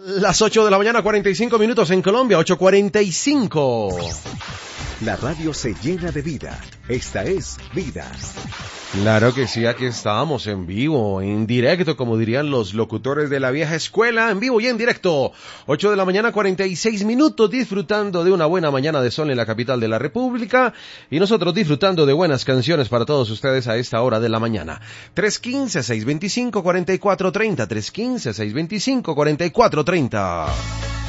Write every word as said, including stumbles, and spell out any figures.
Las ocho de la mañana, cuarenta y cinco minutos en Colombia, ocho cuarenta y cinco. La radio se llena de vida. Esta es Vida. Claro que sí, aquí estamos en vivo, en directo, como dirían los locutores de la vieja escuela, en vivo y en directo. ocho de la mañana, cuarenta y seis minutos, disfrutando de una buena mañana de sol en la capital de la República, y nosotros disfrutando de buenas canciones para todos ustedes a esta hora de la mañana. tres uno cinco, seis dos cinco, cuatro cuatro tres cero, tres uno cinco, seis dos cinco, cuatro cuatro tres cero.